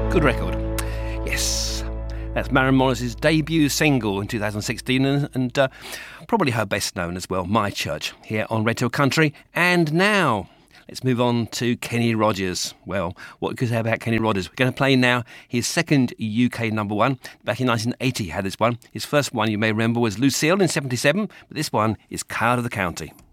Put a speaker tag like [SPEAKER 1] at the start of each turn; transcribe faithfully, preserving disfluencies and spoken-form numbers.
[SPEAKER 1] Good record. Yes. That's Maren Morris's debut single in two thousand sixteen and, and uh, probably her best known as well, My Church, here on Red Hill Country. And now, let's move on to Kenny Rogers. Well, what could I say about Kenny Rogers? We're going to play now his second U K number one. Back in nineteen eighty he had this one. His first one, you may remember, was Lucille in seventy-seven, but this one is Card of the County.